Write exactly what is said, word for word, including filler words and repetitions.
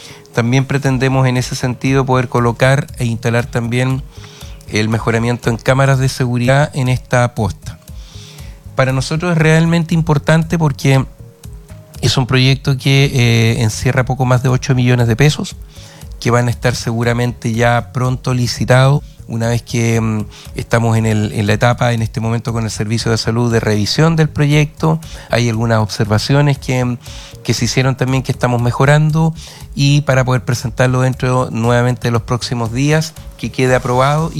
También pretendemos en ese sentido poder colocar e instalar también el mejoramiento en cámaras de seguridad en esta posta. Para nosotros es realmente importante porque es un proyecto que eh, encierra poco más de ocho millones de pesos, que van a estar seguramente ya pronto licitados, una vez que um, estamos en, el, en la etapa, en este momento con el Servicio de Salud, de revisión del proyecto. Hay algunas observaciones que, que se hicieron también que estamos mejorando, y para poder presentarlo dentro nuevamente de los próximos días, que quede aprobado.